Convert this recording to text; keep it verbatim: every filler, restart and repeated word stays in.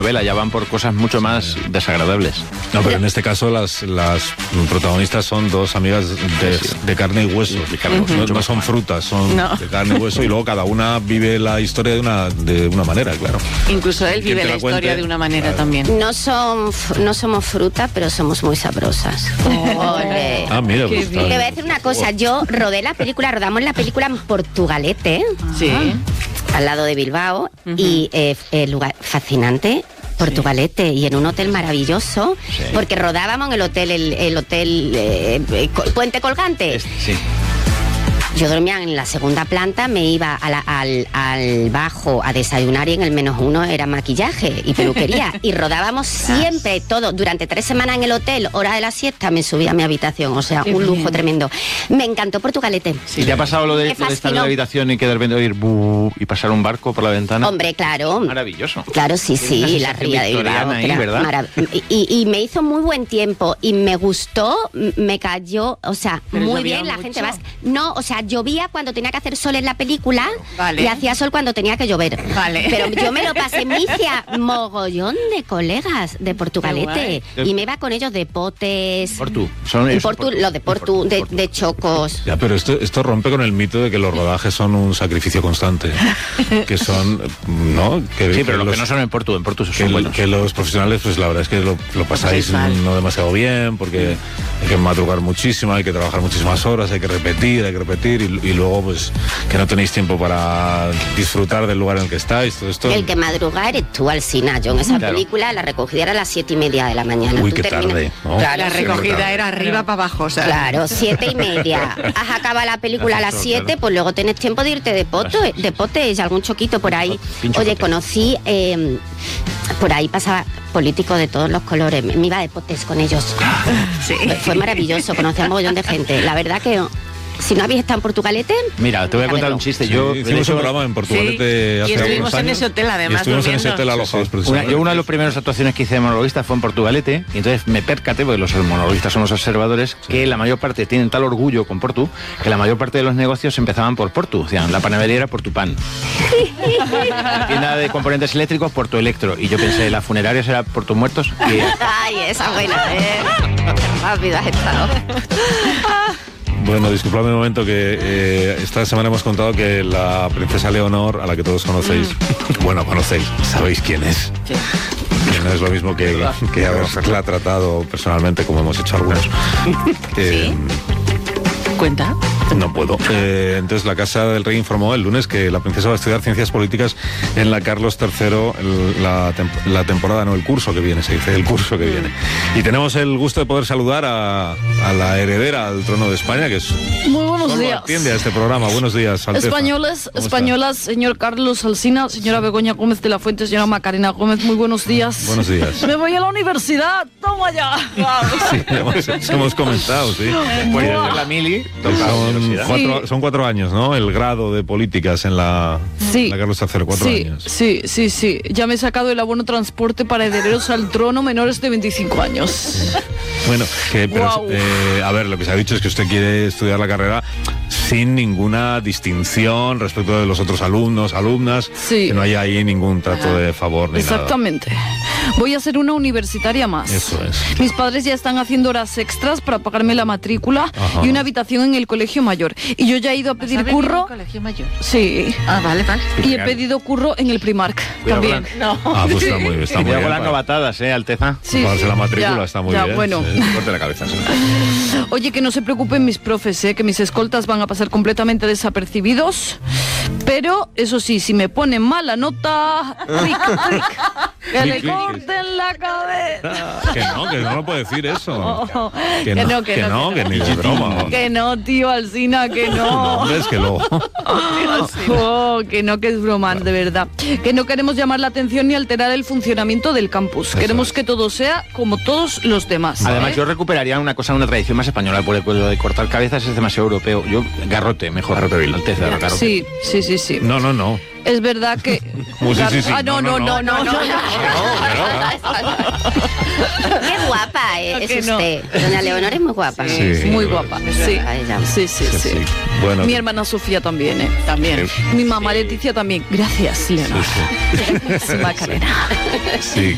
novela, ya van por cosas mucho más desagradables. No, pero en este caso las, las protagonistas son dos amigas de, sí, sí. de carne y hueso. De carne y hueso. No, no son frutas, son no. de carne y hueso, y luego cada una vive la historia de una, de una manera, claro. Incluso él vive la, la historia cuente, de una manera claro. también. No son, no somos fruta, pero somos muy sabrosas. Oh, ah, mira, pues, te voy a decir una cosa, yo rodé la película, rodamos la película en Portugalete. Sí. Al lado de Bilbao, uh-huh. y eh, el lugar fascinante, Portugalete, sí. y en un hotel maravilloso, sí. porque rodábamos en el hotel, el, el hotel eh, Puente Colgante. Este, sí. Yo dormía en la segunda planta, me iba a la, al, al bajo a desayunar y en el menos uno era maquillaje y peluquería. Y rodábamos siempre todo. Durante tres semanas en el hotel, hora de la siesta, me subía a mi habitación. O sea, un lujo tremendo. Me encantó Portugalete. ¿Y te ha pasado lo de, lo de estar en la habitación y que de repente oír buh, y pasar un barco por la ventana? Hombre, claro. Maravilloso. Claro, sí, sí, la ría de Bilbao. Ahí, ¿verdad? Marav- y, y me hizo muy buen tiempo y me gustó, me cayó, o sea, Pero muy bien la mucho. gente vasca. No, o sea, llovía cuando tenía que hacer sol en la película, vale. y hacía sol cuando tenía que llover. Vale. Pero yo me lo pasé, me hice a mogollón de colegas de Portugalete y me iba con ellos de Potes. Portu. Son ellos, Portu, Portu. Los de Portu, Portu, de, Portu. de Chocos. Ya, pero esto, esto rompe con el mito de que los rodajes son un sacrificio constante. Que son, ¿no? Que, sí, pero que los los que no son en Portu, en Portu son que, buenos. que los profesionales, pues la verdad es que lo, lo pasáis no demasiado bien, porque hay que madrugar muchísimo, hay que trabajar muchísimas horas, hay que repetir, hay que repetir, y, y luego pues que no tenéis tiempo para disfrutar del lugar en el que estáis, todo esto. El que madruga eres tú, Alsina. Yo en esa claro. película la recogida era a las siete y media de la mañana. Uy, tú qué terminas... tarde, ¿no? Claro, la recogida sí, era arriba para abajo, o sea. Claro, siete y media. Has acabado la película a las siete, claro. pues luego tenés tiempo de irte de pote, de potes, algún choquito por ahí. Pincho Oye, pote. conocí, eh, por ahí pasaba políticos de todos los colores. Me iba de potes con ellos. Sí. Fue maravilloso, conocí a un mogollón de gente. La verdad que... Si no habéis estado en Portugalete... Mira, te voy a contar un chiste. Sí, yo hicimos un programa en Portugalete sí, hace y estuvimos algunos años. en ese hotel, además, Y estuvimos durmiendo. en ese hotel alojados, sí, sí. Una, yo una de las primeras actuaciones que hice de monologuista fue en Portugalete, y entonces me percaté, porque los monologuistas somos observadores, sí. que la mayor parte tienen tal orgullo con Portu, que la mayor parte de los negocios empezaban por Portu. Decían, la panadería era Portupan. La tienda de componentes eléctricos, Portu Electro. Y yo pensé, la funeraria será Portu Muertos. Y... Ay, esa buena, ¿eh? Rápido has estado. Bueno, disculpadme un momento que eh, esta semana hemos contado que la princesa Leonor, a la que todos conocéis, mm. bueno, conocéis, sabéis quién es. Sí. Que no es lo mismo que, que haberla tratado personalmente, como hemos hecho algunos. Eh, ¿Sí? ¿Cuenta? No puedo. Eh, entonces la Casa del Rey informó el lunes que la princesa va a estudiar ciencias políticas en la Carlos tercero, el, la, tem la temporada, no, el curso que viene, se dice, el curso que viene. Y tenemos el gusto de poder saludar a, a la heredera al trono de España, que es... Muy buenos solo días. Atiende a este programa. Buenos días, Alteza. Españoles, españolas, está? Señor Carlos Alsina, señora Begoña Gómez de la Fuente, señora Macarena Gómez, muy buenos días. Buenos días. Me voy a la universidad, toma ya. Sí, hemos, hemos comentado, sí. Después de hacer la mili, son cuatro, sí. son cuatro años, ¿no? El grado de políticas en la, sí. la Carlos tercero, cuatro sí, años. Sí, sí, sí. Ya me he sacado el abono transporte para herederos al trono menores de veinticinco años. Bueno, que, pero, wow. eh, a ver, lo que se ha dicho es que usted quiere estudiar la carrera sin ninguna distinción respecto de los otros alumnos, alumnas, sí. que no haya ahí ningún trato de favor ni exactamente. nada. Voy a ser una universitaria más. Eso es. Mis padres ya están haciendo horas extras para pagarme la matrícula. Ajá. Y una habitación en el colegio mayor. Y yo ya he ido a pedir curro. ¿En el colegio mayor? Sí. Ah, vale, vale. Y he pedido curro en el Primark. Cuidado también. No. Ah, pues está muy bien. Está muy Cuidado bien con las para, novatadas, ¿eh, Alteza? Sí, para sí. la matrícula ya, está muy ya, bien. Bueno. Sí. Corte la cabeza, sí. Oye, que no se preocupen mis profes, ¿eh? Que mis escoltas van a pasar completamente desapercibidos. Pero, eso sí, si me ponen mala nota, ric, ric, que le corten la cabeza. Que no, que no lo puede decir eso. Oh, que, que no, no, que que no, no, que, que ni de broma. Que no, tío Alsina, que no. No, hombre, es que luego. Oh, que no, que es broma, de verdad. Que no queremos llamar la atención ni alterar el funcionamiento del campus. Eso queremos es. que todo sea como todos los demás. Además, ¿eh? yo recuperaría una cosa, una tradición más española, porque lo de cortar cabezas es demasiado europeo. Yo, garrote, mejor. Garrote, Alteza, garrote. Sí, sí, sí, sí. No, no, no. Es verdad que... Sí, sí, sí. Ah, no, no, no, no, no. Qué guapa es que usted. no. Doña Leonor es muy guapa. Sí, sí, muy sí. guapa. Sí, sí, sí, sí. sí. Bueno, mi hermana Sofía también, ¿eh? También. Mi mamá Leticia también. Gracias, Leonor. Sí, sí. Macarena. Sí,